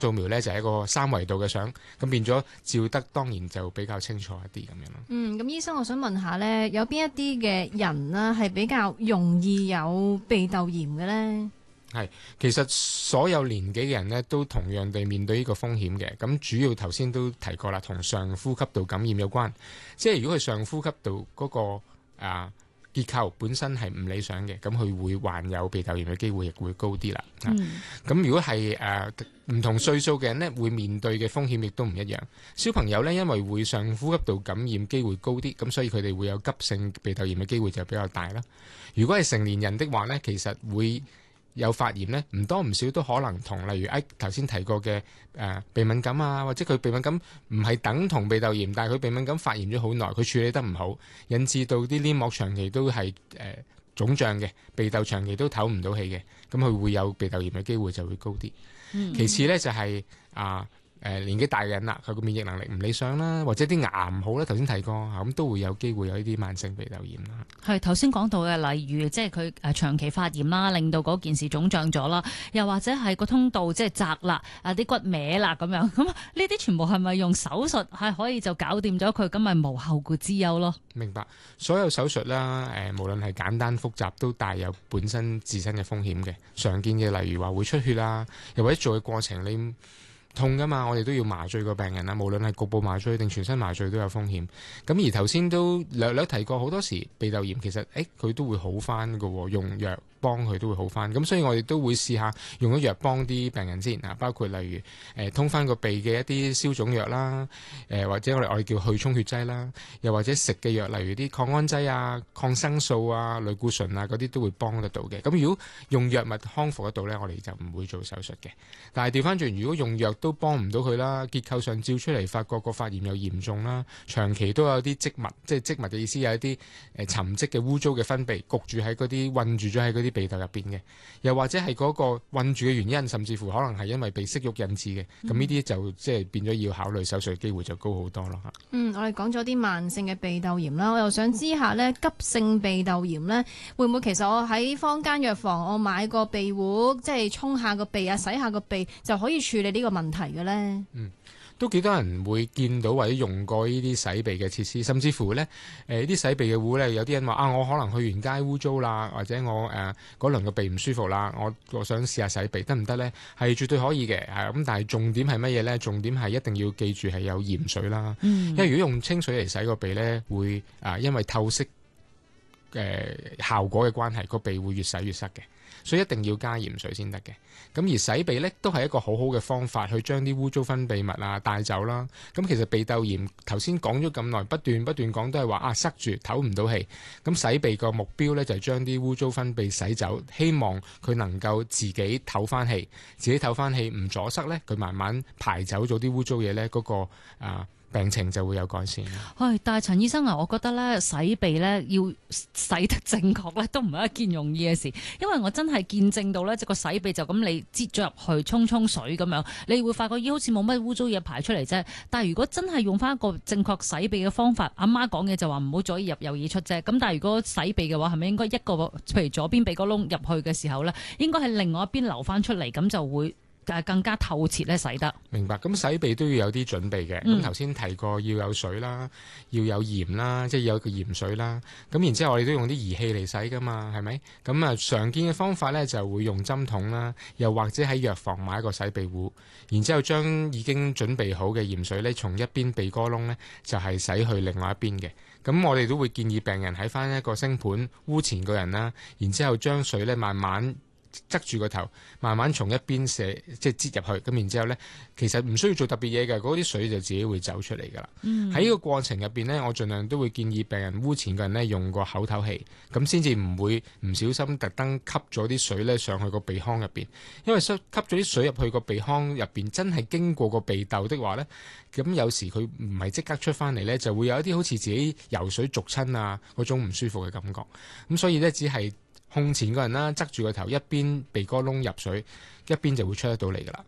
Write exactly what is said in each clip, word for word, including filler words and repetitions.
掃描咧就係一個三維度嘅相，咁變咗照得當然就比較清楚一啲咁樣咯。 嗯，咁醫生我想問下咧，有邊一啲嘅人啦係比較容易有鼻竇炎嘅咧？ 係，其實所有年紀嘅人呢都同樣地面對呢個風險嘅。咁主要頭先都提過啦，同上呼吸道感染有關。即係如果佢上呼吸道嗰、那個啊結構本身係唔理想嘅，咁佢會患有鼻竇炎嘅機會亦會高啲啦。咁、嗯、如果係誒唔同歲數嘅人呢，會面對嘅風險亦都唔一樣。小朋友呢，因為會上呼吸道感染機會高啲，咁所以佢哋會有急性鼻竇炎嘅機會就比較大啦。如果係成年人的話呢，其實會有發炎呢，唔多唔少都可能同例如誒頭先提過嘅誒、呃、鼻敏感啊，或者佢鼻敏感唔係等同鼻竇炎，但係佢鼻敏感發炎咗好耐，佢處理得唔好，引致到啲黏膜長期都係誒、呃、腫脹嘅，鼻竇長期都唞唔到氣嘅，咁佢會有鼻竇炎嘅機會就會高啲。嗯、其次呢，就係、是、啊。誒、呃、年紀大嘅人啦，佢個免疫能力唔理想啦，或者啲牙唔好啦，頭先提過咁、啊、都會有機會有呢啲慢性鼻竇炎啦。 係頭先講到嘅，例如即係佢誒長期發炎啦，令到嗰件事腫脹咗啦，又或者係個通道即係窄啦，啊啲骨歪啦咁樣，咁呢啲全部係咪用手術係可以就搞掂咗佢，咁咪無後顧之憂咯？ 明白，所有手術啦，誒、呃、無論係簡單複雜，都帶有本身自身嘅風險嘅。常見嘅例如話會出血啊，又或者做嘅過程你痛噶嘛，我哋都要麻醉個病人啦，無論係局部麻醉定全身麻醉都有風險。咁而頭先都略略提過，好多時鼻竇炎其實誒佢都會好翻噶，用藥幫佢都會好翻。咁所以我哋都會試下用咗藥幫啲病人先啊，包括例如誒、呃、通翻個鼻嘅一啲消腫藥啦，誒、呃、或者我哋我哋叫去衝血劑啦，又或者食嘅藥，例如啲抗胺劑啊、抗生素啊、類固醇啊嗰啲都會幫得到嘅。咁如果用藥物康復得到呢，我哋就唔會做手術嘅。但係調翻轉，如果用藥都幫唔到佢啦，結構上照出嚟發覺個發炎又嚴重啦，長期都有啲積物，即係積物嘅意思有一啲誒沉積嘅污糟嘅分泌焗住喺嗰啲韞住咗喺嗰啲鼻竇入邊嘅，又或者係嗰個韞住嘅原因，甚至乎可能係因為被息肉引致嘅，咁呢啲就即係變咗要考慮手術嘅機會就高好多咯嚇。 嗯，我哋講咗啲慢性嘅鼻竇炎啦，我又想知下呢急性鼻竇炎呢，會唔會其實我喺坊間藥房我買個鼻糊，即係沖下個鼻啊，洗下個鼻就可以處理呢個問題嘅呢？ 嗯，都幾多人會見到或者用過呢啲洗鼻嘅設施，甚至乎呢誒啲洗鼻嘅壺呢，有啲人話啊，我可能去完街污糟啦，或者我誒嗰輪個鼻唔舒服啦，我我想試下洗鼻得唔得呢？係絕對可以嘅，係咁，但係重點係乜嘢呢？重點係一定要記住係有鹽水啦，嗯、因為如果用清水嚟洗個鼻呢，會啊因為透析嘅效果嘅關係，個鼻會越洗越塞嘅。所以一定要加鹽水先得嘅。咁而洗鼻呢，都係一個好好嘅方法，去將啲污糟分泌物啊帶走啦。咁其實鼻竇炎頭先講咗咁耐，不斷不斷講都係話啊塞住唞唔到氣。咁洗鼻個目標呢，就係將啲污糟分泌洗走，希望佢能夠自己唞翻氣，自己唞翻氣唔阻塞呢，佢慢慢排走咗啲污糟嘢呢，嗰、嗰個啊病情就會有改善。 係，但係陳醫生啊，我覺得咧洗鼻咧要洗得正確咧，都唔係一件容易嘅事。因為我真係見證到咧，即個洗鼻就咁你擠咗入去沖沖水咁樣，你會發覺咦好似冇乜污糟嘢排出嚟啫。但係如果真係用翻一個正確洗鼻嘅方法，阿媽講嘅就話唔好左耳入右耳出啫。咁但係如果洗鼻嘅話，係咪應該一個譬如左邊鼻哥窿入去嘅時候咧，應該係另外一邊流翻出嚟，咁就會更加透徹咧洗得。 明白，咁洗鼻都要有啲準備嘅。咁頭先提過要有水啦，要有鹽啦，即係要有個鹽水啦。咁然之後我哋都用啲儀器嚟洗噶嘛，係咪？咁啊常見嘅方法咧就會用針筒啦，又或者喺藥房買一個洗鼻壺，然之後將已經準備好嘅鹽水咧，從一邊鼻哥窿咧就係洗去另外一邊嘅。咁我哋都會建議病人喺翻一個星盤污前個人啦，然之後將水咧慢慢側住個頭，慢慢從一邊射即係擠入去，咁然之後呢，其實唔需要做特別嘢嘅，嗰啲水就自己會走出嚟㗎啦。喺呢、嗯、個過程入邊呢，我盡量都會建議病人污前個人呢用個口唞氣，咁先至唔會唔小心特登吸咗啲水呢上去個鼻腔入邊，因為吸吸咗啲水入去個鼻腔入邊，真係經過個鼻竇的話呢，咁有時佢唔係即刻出翻嚟呢，就會有一啲好似自己游水逐親啊嗰種唔舒服嘅感覺。咁所以呢，只係胸前個人啦，側住個頭，一邊鼻哥窿入水，一邊就會出得到嚟噶啦。咁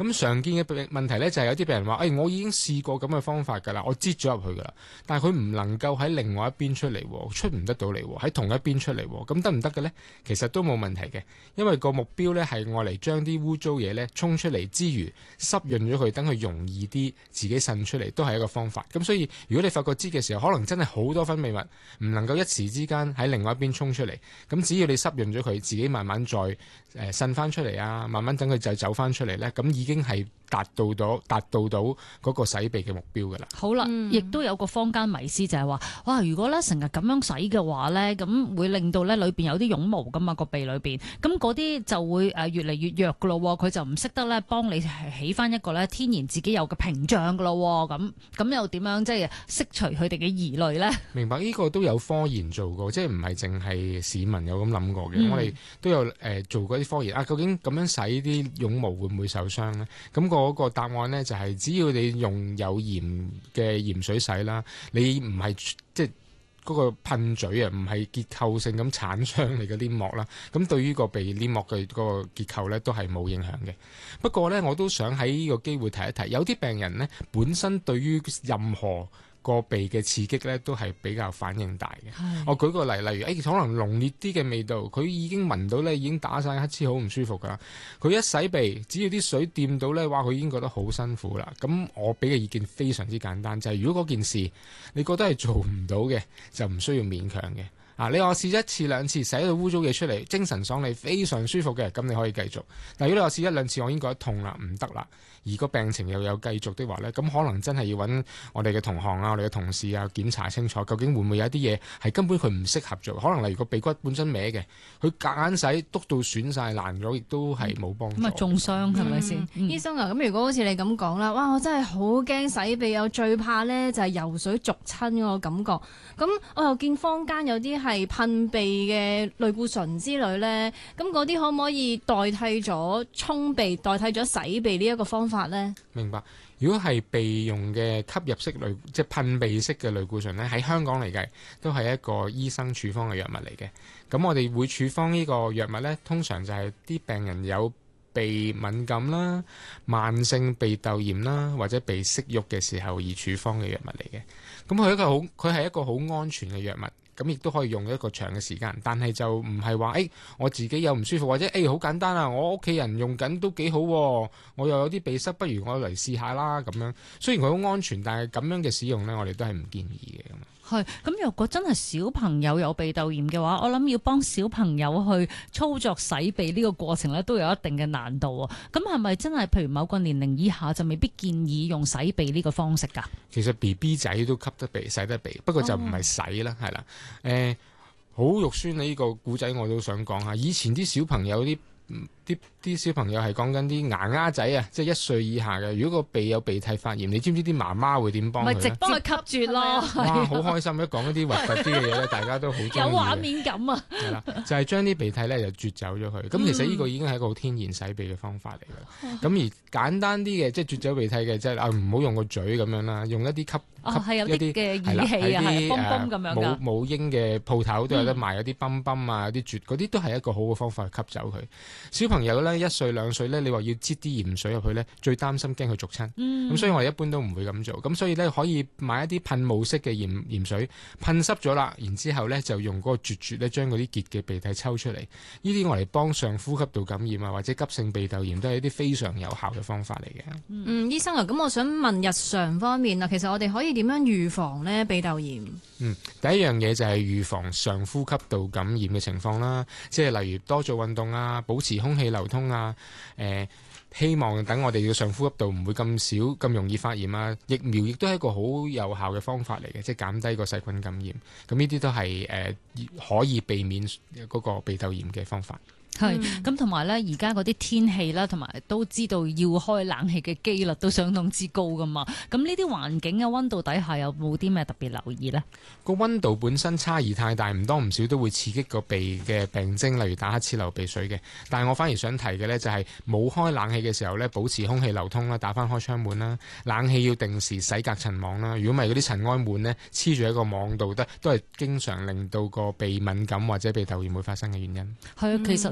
咁常見嘅問題咧就係有啲病人話，誒、哎、我已經試過咁嘅方法㗎啦，我擠咗入去㗎啦，但係佢唔能夠喺另外一邊出嚟，出唔得到嚟，喺同一邊出嚟，咁得唔得嘅咧？其實都冇問題嘅，因為個目標咧係愛嚟將啲污糟嘢咧衝出嚟之餘，濕潤咗佢，等佢容易啲自己滲出嚟，都係一個方法。咁所以如果你發覺擠嘅時候，可能真係好多分泌物唔能夠一時之間喺另外一邊衝出嚟，咁只要你濕潤咗佢，自己慢慢再誒滲翻出嚟啊，慢慢等佢就走翻出嚟咧，咁已經係達到到達到到嗰個洗鼻嘅目標㗎啦。 好啦，亦、嗯、都有個坊間迷思就係話，哇！如果咧成日咁樣洗嘅話咧，咁會令到咧裏邊有啲絨毛㗎嘛，個鼻裏邊，咁嗰啲就會誒越嚟越弱㗎咯，佢就唔識得咧幫你起翻一個咧天然自己有嘅屏障㗎咯，咁咁又點樣即係釋除佢哋嘅疑慮咧？明白， 呢、這個都有科研做過，即係唔係淨係市民有咁諗過嘅、嗯，我哋都有誒、呃、做過啲科研啊。究竟咁樣洗啲絨毛會唔會受傷咧？咁、那個嗰個答案呢，就係只要你用有鹽嘅鹽水洗啦，你唔係即係嗰個噴嘴啊，唔係結構性咁鏟傷你嘅黏膜啦，咁對於個鼻黏膜嘅嗰個結構呢，都係冇影響嘅。不過呢，我都想喺呢個機會提一提，有啲病人呢，本身對於任何個鼻嘅刺激咧都係比較反應大嘅。我舉個例，例如誒、欸、可能濃烈啲嘅味道，佢已經聞到咧，已經打晒乞嗤，好唔舒服噶。佢一洗鼻，只要啲水掂到咧，哇！佢已經覺得好辛苦啦。咁我俾嘅意見非常之簡單，就係、是、如果嗰件事你覺得係做唔到嘅，就唔需要勉強嘅。啊！你話我試一次兩次洗到污糟嘢出嚟，精神爽利，非常舒服嘅，咁你可以繼續。但如果你話試一兩次，我已經覺得痛啦，唔得啦，而個病情又有繼續的話呢，咁可能真係要揾我哋嘅同行啊、我哋嘅同事啊檢查清楚，究竟會唔會有一啲嘢係根本佢唔適合做？可能例如個鼻骨本身歪嘅，佢夾硬洗篤到損晒爛咗，亦都係冇幫助。咁啊中傷係咪先？ 醫生啊，咁如果好似你咁講啦，哇！我真係好驚洗鼻，我最怕呢就係游水逐親嗰個感覺。咁我又見坊間有啲係噴鼻嘅類固醇之類呢，咁嗰啲可唔可以代替咗沖鼻、代替咗洗鼻呢一個方法呢？ 明白。如果係鼻用嘅吸入式類，即係噴鼻式嘅類固醇呢，喺香港嚟計都係一個醫生處方嘅藥物嚟嘅。咁我哋會處方呢個藥物呢，通常就係啲病人有鼻敏感啦、慢性鼻竇炎啦，或者鼻息肉嘅時候而處方嘅藥物嚟嘅。咁佢一個好，佢係一個好安全嘅藥物。咁亦都可以用一個長嘅時間，但係就唔係話誒我自己有唔舒服，或者誒好、欸、簡單啊，我屋企人用緊都幾好、啊，我又有啲鼻塞，不如我嚟試下啦咁樣。雖然佢好安全，但係咁樣嘅使用呢，我哋都係唔建議嘅。 係咁，如果真係小朋友有鼻竇炎嘅話，我諗要幫小朋友去操作洗鼻呢個過程咧，都有一定嘅難度啊。咁係咪真係譬如某個年齡以下就未必建議用洗鼻呢個方式㗎？ 其實 B B 仔都吸得鼻、洗得鼻，不過就唔係洗啦，係、哦、啦。誒、呃，好肉酸呢個古仔我都想講下。以前啲小朋友啲啲啲小朋友係講緊啲牙丫仔啊，即係一歲以下嘅。如果個鼻有鼻涕發炎，你知唔知啲媽媽會點幫佢？咪直幫佢吸住咯。哇，好開心！一講一啲核突啲嘅嘢咧，大家都好中意。有畫面感啊！係啦，就係、是、將啲鼻涕咧就啜走咗佢。咁、嗯、其實呢個已經係一個好天然洗鼻嘅方法嚟嘅。咁、嗯、而簡單啲嘅，即係啜走鼻涕嘅，即係啊唔好用個嘴咁樣啦，用一啲吸。 哦，係有啲嘅儀器啊，係泵泵咁樣㗎。 母母嬰嘅鋪頭都有得賣，有啲泵泵啊，有啲啜嗰啲都係一個好嘅方法去吸走佢。小朋友咧一歲兩歲咧，你話要擠啲鹽水入去咧，最擔心驚佢逐親。咁、嗯、所以我哋一般都唔會咁做。咁所以咧可以買一啲噴霧式嘅鹽鹽水，噴濕咗啦，然之後咧就用嗰個啜啜咧將嗰啲結嘅鼻涕抽出嚟。呢啲我嚟幫上呼吸道感染啊，或者急性鼻竇炎都係一啲非常有效嘅方法嚟嘅。 嗯，醫生啊，咁我想問日常方面啊，其實我哋可以點樣預防呢鼻竇炎？ 嗯，第一樣嘢就係預防上呼吸道感染嘅情況啦，即係例如多做運動啊，保持空氣流通啊，誒、呃，希望等我哋嘅上呼吸道唔會咁少咁容易發炎啊。疫苗亦都係一個好有效嘅方法嚟嘅，即係減低個細菌感染。咁呢啲都係誒、呃、可以避免嗰個鼻竇炎嘅方法。 係咁，同埋咧，而家嗰啲天氣啦，同埋都知道要開冷氣嘅機率都相當之高噶嘛。咁呢啲環境嘅溫度底下，有冇啲咩特別留意呢？ 個溫度本身差異太大，唔多唔少都會刺激個鼻嘅病徵，例如打乞嗤、流鼻水嘅。但係我反而想提嘅呢，就係冇開冷氣嘅時候呢，保持空氣流通啦，打翻開窗門啦，冷氣要定時洗隔塵網啦。如果唔係嗰啲塵埃滿呢，黐住喺個網度，得都係經常令到個鼻敏感或者鼻竇炎會發生嘅原因。 係啊，其實呢。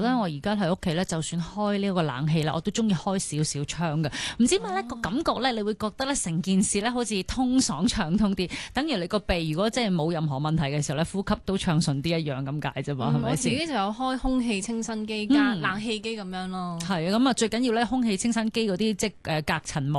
咧，我而家喺屋企咧，就算開呢個冷氣啦，我都中意開少少窗嘅。唔知點解咧個感覺咧，你會覺得咧成件事咧好似通爽暢通啲，等於你個鼻如果即係冇任何問題嘅時候咧，呼吸都暢順啲一樣咁解啫嘛，係咪先？ 我自己就有開空氣清新機加嗯冷氣機咁樣咯。 係啊，咁啊最緊要咧空氣清新機嗰啲即係誒隔塵